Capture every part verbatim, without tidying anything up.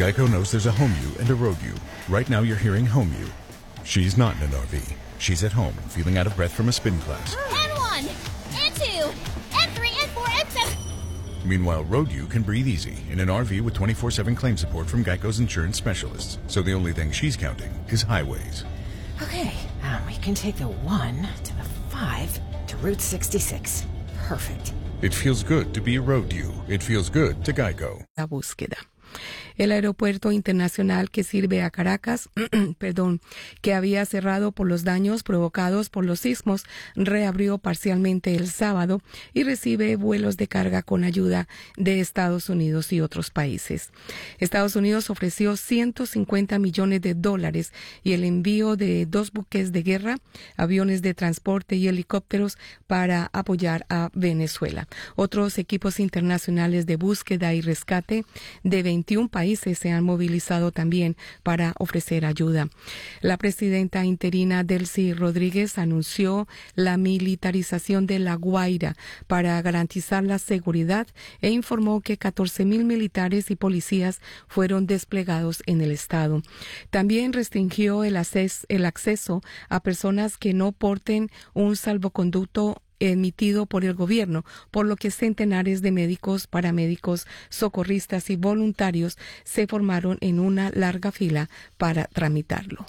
Geico knows there's a home you and a road you. Right now you're hearing home you. She's not in an R V. She's at home, feeling out of breath from a spin class. And one, and two, and three, and four, and seven. Meanwhile, road you can breathe easy in an R V with twenty-four seven claim support from Geico's insurance specialists. So the only thing she's counting is highways. Okay, um, we can take the one to the five to Route sixty-six. Perfect. It feels good to be a road you. It feels good to Geico. La búsqueda. El aeropuerto internacional que sirve a Caracas, perdón, que había cerrado por los daños provocados por los sismos, reabrió parcialmente el sábado y recibe vuelos de carga con ayuda de Estados Unidos y otros países. Estados Unidos ofreció ciento cincuenta millones de dólares y el envío de dos buques de guerra, aviones de transporte y helicópteros para apoyar a Venezuela. Otros equipos internacionales de búsqueda y rescate de veintiún países se han movilizado también para ofrecer ayuda. La presidenta interina Delcy Rodríguez anunció la militarización de La Guaira para garantizar la seguridad e informó que catorce mil militares y policías fueron desplegados en el estado. También restringió el acceso, el acceso a personas que no porten un salvoconducto emitido por el gobierno, por lo que centenares de médicos, paramédicos, socorristas y voluntarios se formaron en una larga fila para tramitarlo.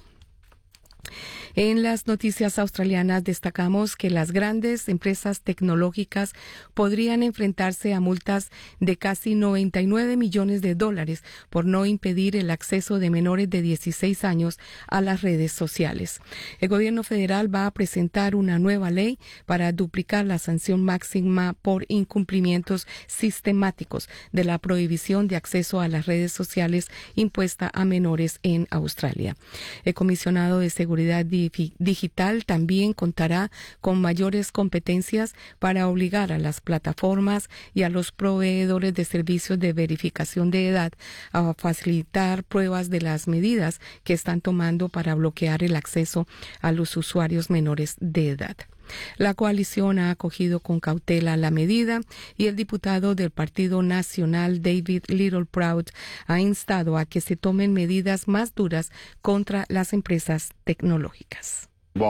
En las noticias australianas destacamos que las grandes empresas tecnológicas podrían enfrentarse a multas de casi noventa y nueve millones de dólares por no impedir el acceso de menores de dieciséis años a las redes sociales. El gobierno federal va a presentar una nueva ley para duplicar la sanción máxima por incumplimientos sistemáticos de la prohibición de acceso a las redes sociales impuesta a menores en Australia. El comisionado de Seguridad Digital también contará con mayores competencias para obligar a las plataformas y a los proveedores de servicios de verificación de edad a facilitar pruebas de las medidas que están tomando para bloquear el acceso a los usuarios menores de edad. La coalición ha acogido con cautela la medida y el diputado del Partido Nacional David Littleproud ha instado a que se tomen medidas más duras contra las empresas tecnológicas.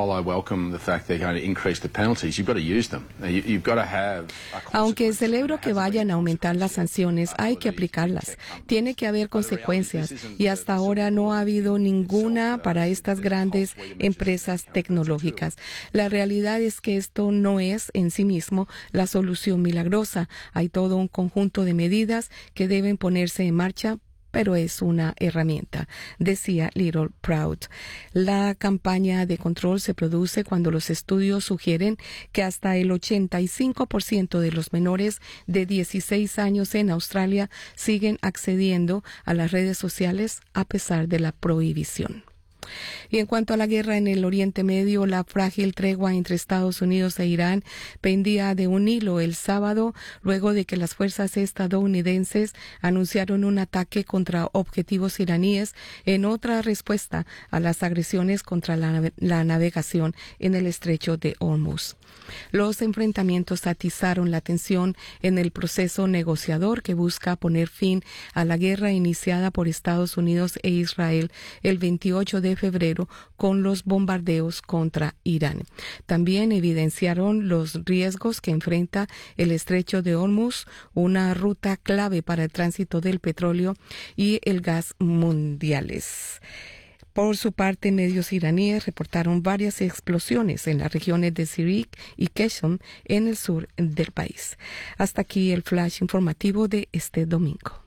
Aunque celebro que vayan a aumentar las sanciones, hay que aplicarlas. Tiene que haber consecuencias y hasta ahora no ha habido ninguna para estas grandes empresas tecnológicas. La realidad es que esto no es en sí mismo la solución milagrosa. Hay todo un conjunto de medidas que deben ponerse en marcha, pero es una herramienta, decía Littleproud. La campaña de control se produce cuando los estudios sugieren que hasta el ochenta y cinco por ciento de los menores de dieciséis años en Australia siguen accediendo a las redes sociales a pesar de la prohibición. Y en cuanto a la guerra en el Oriente Medio, la frágil tregua entre Estados Unidos e Irán pendía de un hilo el sábado, luego de que las fuerzas estadounidenses anunciaron un ataque contra objetivos iraníes en otra respuesta a las agresiones contra la, la navegación en el estrecho de Hormuz. Los enfrentamientos atizaron la tensión en el proceso negociador que busca poner fin a la guerra iniciada por Estados Unidos e Israel el veintiocho de febrero con los bombardeos contra Irán. También evidenciaron los riesgos que enfrenta el estrecho de Hormuz, una ruta clave para el tránsito del petróleo y el gas mundiales. Por su parte, medios iraníes reportaron varias explosiones en las regiones de Sirik y Keshem en el sur del país. Hasta aquí el flash informativo de este domingo.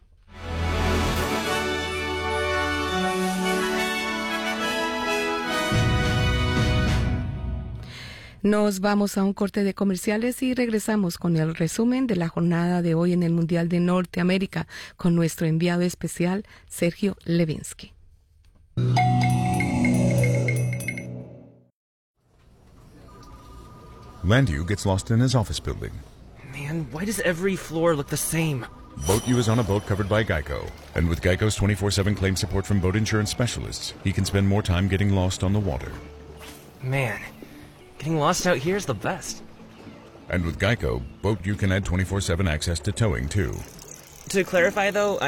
Nos vamos a un corte de comerciales y regresamos con el resumen de la jornada de hoy en el Mundial de Norteamérica con nuestro enviado especial, Sergio Levinsky. Landu gets lost in his office building. Man, why does every floor look the same? Boat U is on a boat covered by Geico. And with Geico's twenty-four seven claim support from boat insurance specialists, he can spend more time getting lost on the water. Man, getting lost out here is the best. And with Geico, Boat U can add twenty-four seven access to towing, too. To clarify, though,